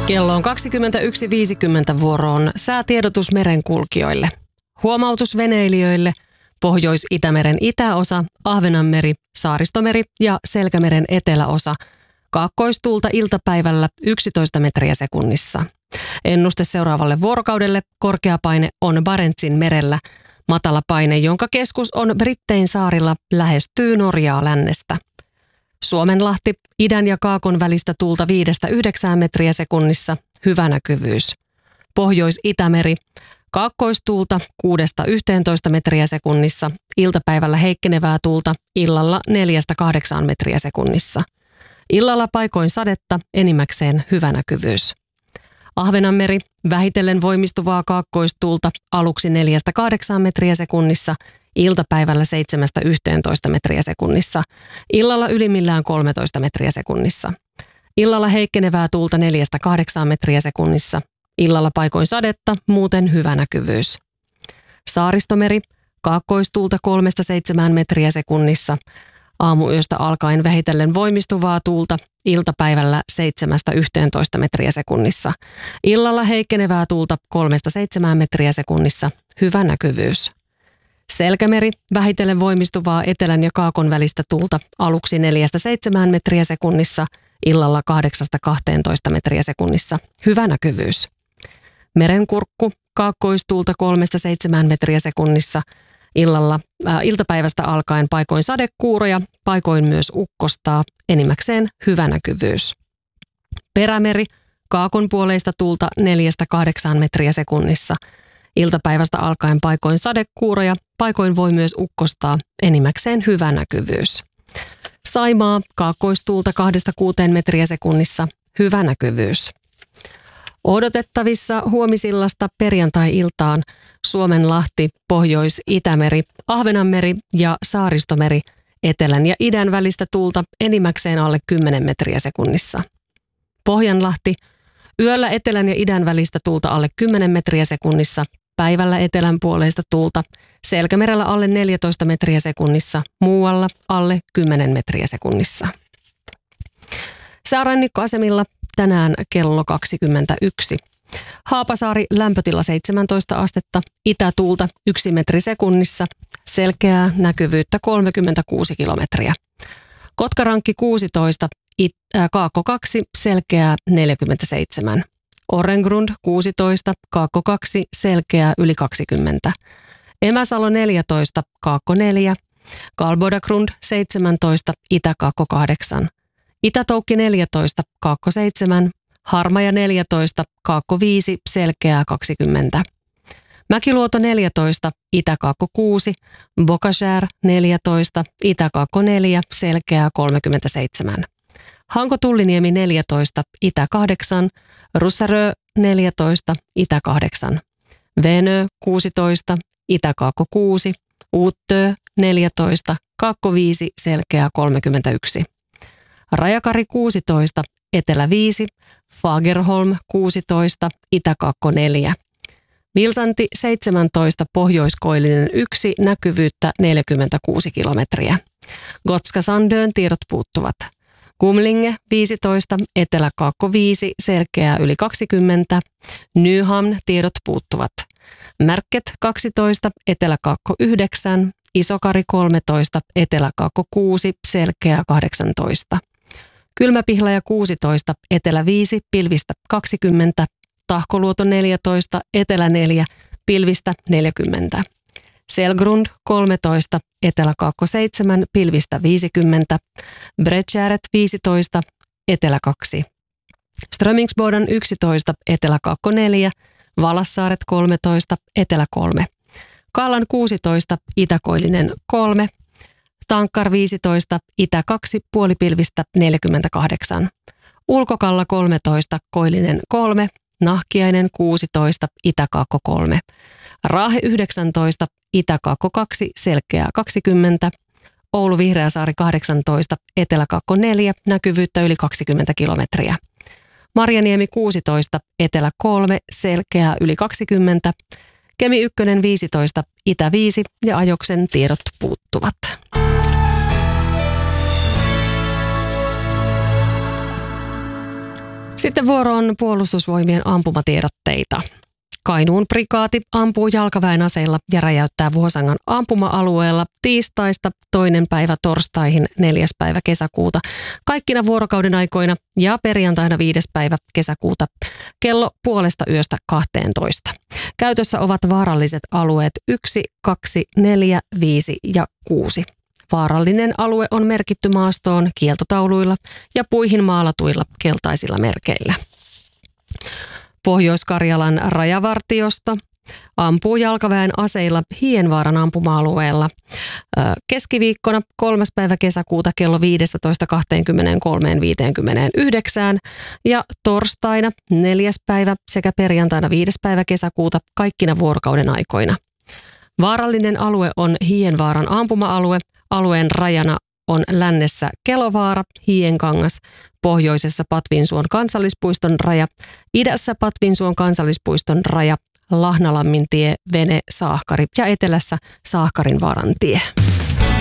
Kello on 21.50 vuoroon säätiedotus merenkulkijoille. Huomautus veneilijöille: Pohjois-Itämeren itäosa, Ahvenanmeri, Saaristomeri ja Selkämeren eteläosa. Kaakkoistuulta iltapäivällä 11 metriä sekunnissa. Ennuste seuraavalle vuorokaudelle: korkea paine on Barentsin merellä. Matala paine, jonka keskus on Brittein saarilla, lähestyy Norjaa lännestä. Suomenlahti, idän ja kaakon välistä tuulta 5-9 metriä sekunnissa, hyvä näkyvyys. Pohjois-Itämeri, kaakkoistuulta 6-11 metriä sekunnissa, iltapäivällä heikkenevää tuulta, illalla 4-8 metriä sekunnissa. Illalla paikoin sadetta, enimmäkseen hyvä näkyvyys. Ahvenanmeri, vähitellen voimistuvaa kaakkoistuulta, aluksi 4-8 metriä sekunnissa, iltapäivällä 7-11 metriä sekunnissa, illalla ylimmillään 13 metriä sekunnissa. Illalla heikkenevää tuulta 4-8 metriä sekunnissa, illalla paikoin sadetta, muuten hyvä näkyvyys. Saaristomeri, kaakkoistuulta 3-7 metriä sekunnissa, aamuyöstä alkaen vähitellen voimistuvaa tuulta, iltapäivällä 7-11 metriä sekunnissa, illalla heikkenevää tuulta 3-7 metriä sekunnissa, hyvä näkyvyys. Selkämeri, vähitellen voimistuvaa etelän ja kaakon välistä tuulta, aluksi 4-7 metriä sekunnissa, illalla 8-12 metriä sekunnissa, hyvä näkyvyys. Merenkurkku, kaakkoistuulta 3-7 metriä sekunnissa, iltapäivästä alkaen paikoin sadekuuroja, paikoin myös ukkostaa, enimmäkseen hyvä näkyvyys. Perämeri, kaakon puoleista tuulta 4-8 metriä sekunnissa, iltapäivästä alkaen paikoin sadekuuroja, paikoin voi myös ukkostaa, enimmäkseen hyvä näkyvyys. Saimaa, kaakkoistuulta 2-6 metriä sekunnissa, hyvä näkyvyys. Odotettavissa huomisillasta perjantai-iltaan Suomenlahti, Pohjois-Itämeri, Ahvenanmeri ja Saaristomeri, etelän ja idän välistä tuulta enimmäkseen alle 10 metriä sekunnissa. Pohjanlahti, yöllä etelän ja idän välistä tuulta alle 10 metriä sekunnissa, päivällä etelän puoleista tuulta, Selkämerellä alle 14 metriä sekunnissa, muualla alle 10 metriä sekunnissa. Säärannikkoasemilla tänään kello 21. Haapasaari, lämpötila 17 astetta, itätuulta 1 metri sekunnissa, selkeää näkyvyyttä 36 kilometriä. Kotkarankki 16, Kaakko 2, selkeää 47. Orrengrund 16, Kaakko 2, selkeää yli 20. Emäsalo 14, Kaakko 4, Kalbodagrund 17, Itä-Kaakko 8. Itätoukki 14, Kaakko 7, Harmaja 14, Kaakko 5, selkeää 20. Mäkiluoto 14, Itä-Kaakko 6, Bokashär 14, Itä-Kaakko 4, selkeää 37. Hanko-Tulliniemi 14, Itä-8, Russarö 14, Itä-8. Venö 16, Itä-Kaakko 6, Uuttö 14, Kaakko 5, selkeää 31. Rajakari 16, Etelä 5, Fagerholm 16, Itä-Kaakko 4. Vilsanti 17, Pohjoiskoillinen 1, näkyvyyttä 46 kilometriä. Gotska Sandön tiedot puuttuvat. Kumlinge 15, Etelä-Kaakko 5, selkeää yli 20. Nyhamn tiedot puuttuvat. Märket 12, Etelä-Kaakko 9, Isokari 13, Etelä-Kaakko 6, selkeää 18. Kylmäpihlaja 16, Etelä 5, pilvistä 20, Tahkoluoto 14, Etelä 4, pilvistä 40. Selgrund 13, Etelä-Kaakko 7, pilvistä 50, Bredtjäret 15, Etelä 2. Strömingsboden 11, Etelä-Kaakko 4, Valassaaret 13, Etelä 3. Kallan 16, Itäkoillinen 3, Tankkar 15, Itä 2, puolipilvistä 48. Ulkokalla 13, Koillinen 3, Nahkiainen 16, Itä-Kaakko 3. Raahe 19, Itä-Kaakko 2, selkeää 20. Oulu Vihreäsaari 18, Etelä-Kaakko 4, näkyvyyttä yli 20 kilometriä. Marjaniemi 16, Etelä 3, selkeää yli 20. Kemi 1 15, Itä 5 ja Ajoksen tiedot puuttuvat. Sitten vuoro on Puolustusvoimien ampumatiedotteita. Kainuun prikaati ampuu jalkaväen aseilla ja räjäyttää Vuosangan ampuma-alueella tiistaista 2. päivä torstaihin 4. päivä kesäkuuta kaikkina vuorokauden aikoina ja perjantaina 5. päivä kesäkuuta kello 0:30–12. Käytössä ovat vaaralliset alueet 1, 2, 4, 5 ja 6. Vaarallinen alue on merkitty maastoon kieltotauluilla ja puihin maalatuilla keltaisilla merkeillä. Pohjois-Karjalan rajavartiosto ampuu jalkaväen aseilla Hiienvaaran ampuma-alueella keskiviikkona 3. päivä kesäkuuta kello 15:23–59 ja torstaina 4. päivä sekä perjantaina 5. päivä kesäkuuta kaikkina vuorokauden aikoina. Vaarallinen alue on Hiienvaaran ampuma-alue. Alueen rajana on lännessä Kelovaara, Hiienkangas, pohjoisessa Patvinsuon kansallispuiston raja, idässä Patvinsuon kansallispuiston raja, Lahnalammin tie, Vene, Saahkari ja etelässä Saahkarinvaaran tie.